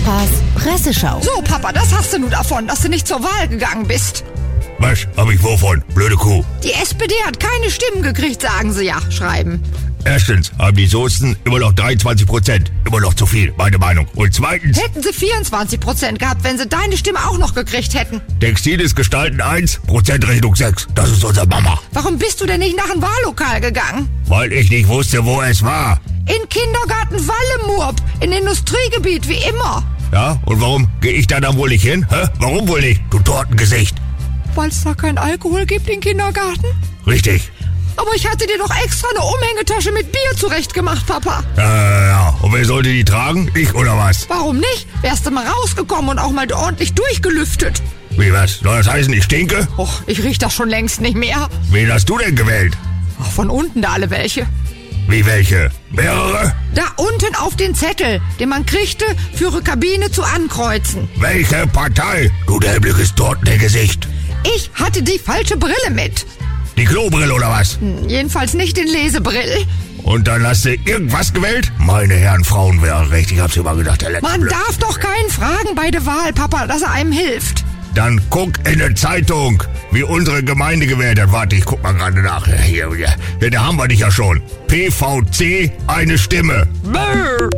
Papas Presseschau. So, Papa, das hast du nun davon, dass du nicht zur Wahl gegangen bist. Was hab ich wovon? Blöde Kuh. Die SPD hat keine Stimmen gekriegt, sagen sie ja, schreiben. Erstens haben die Soßen immer noch 23%. Immer noch zu viel, meine Meinung. Und zweitens... Hätten sie 24% gehabt, wenn sie deine Stimme auch noch gekriegt hätten. Textiles Gestalten 1, Prozentrechnung 6. Das ist unser Mama. Warum bist du denn nicht nach dem Wahllokal gegangen? Weil ich nicht wusste, wo es war. In Kindergarten Wallemurb, in Industriegebiet, wie immer. Ja, und warum gehe ich da dann wohl nicht hin? Hä? Warum wohl nicht, du Tortengesicht? Weil es da keinen Alkohol gibt im Kindergarten? Richtig. Aber ich hatte dir doch extra eine Umhängetasche mit Bier zurechtgemacht, Papa. Ja. Und wer sollte die tragen? Ich oder was? Warum nicht? Wärst du mal rausgekommen und auch mal ordentlich durchgelüftet. Wie was? Soll das heißen, ich stinke? Och, ich riech das schon längst nicht mehr. Wen hast du denn gewählt? Ach, von unten da alle welche. Wie welche? Mehrere? Da unten auf den Zettel, den man kriegte, für ihre Kabine zu ankreuzen. Welche Partei? Du dämliches Tortengesicht. Ich hatte die falsche Brille mit. Die Klobrille oder was? Jedenfalls nicht den Lesebrill. Und dann hast du irgendwas gewählt? Meine Herren, Frauen wäre recht. Ich hab's immer gedacht, der letzte Man Blöd. darf doch keinen fragen bei der Wahl, Papa, dass er einem hilft. Dann guck in der Zeitung, wie unsere Gemeinde gewählt hat. Warte, ich guck mal gerade nach. Hier, da haben wir dich ja schon. PVC, eine Stimme. Brr.